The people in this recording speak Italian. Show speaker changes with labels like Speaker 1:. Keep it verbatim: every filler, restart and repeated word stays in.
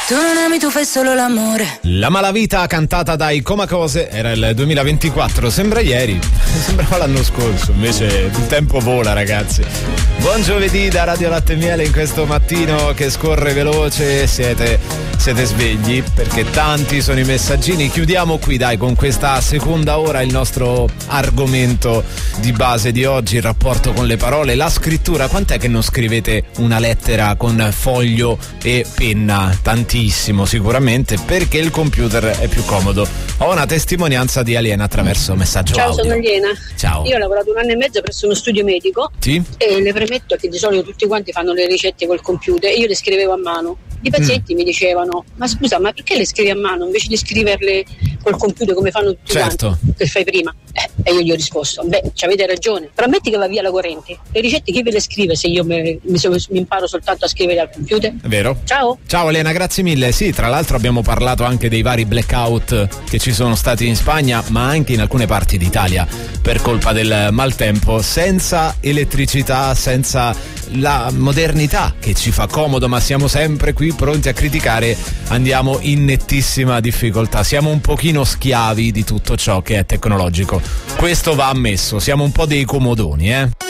Speaker 1: Tu non ami, tu fai solo l'amore.
Speaker 2: La malavita cantata dai Comacose era il duemilaventiquattro, sembra ieri, sembrava l'anno scorso, invece il tempo vola, ragazzi. Buon giovedì da Radio Latte e Miele in questo mattino che scorre veloce, siete, siete svegli perché tanti sono i messaggini. Chiudiamo qui dai con questa seconda ora il nostro argomento di base di oggi, il rapporto con le parole, la scrittura. Quant'è che non scrivete una lettera con foglio e penna? Tantissimo sicuramente, perché il computer è più comodo. Ho una testimonianza di Aliena attraverso messaggio
Speaker 3: Ciao,
Speaker 2: audio.
Speaker 3: sono Aliena.
Speaker 2: Ciao.
Speaker 3: Io ho lavorato un anno e mezzo presso uno studio medico.
Speaker 2: Sì?
Speaker 3: E le premetto che di solito tutti quanti fanno le ricette col computer e io le scrivevo a mano. I pazienti mm. mi dicevano: ma scusa, ma perché le scrivi a mano invece di scriverle col computer come fanno tutti
Speaker 2: certo.
Speaker 3: quanti che fai prima? Eh, e io gli ho risposto: beh, ci avete ragione, però ammetti che va via la corrente, le ricette chi ve le scrive se io mi, mi, mi imparo soltanto a scrivere al computer?
Speaker 2: È vero.
Speaker 3: Ciao.
Speaker 2: Ciao Elena, grazie mille. Sì, tra l'altro abbiamo parlato anche dei vari blackout che ci sono stati in Spagna, ma anche in alcune parti d'Italia per colpa del maltempo. Senza elettricità, senza la modernità che ci fa comodo, ma siamo sempre qui pronti a criticare, andiamo in nettissima difficoltà. Siamo un pochino schiavi di tutto ciò che è tecnologico. Questo va ammesso, siamo un po' dei comodoni, eh?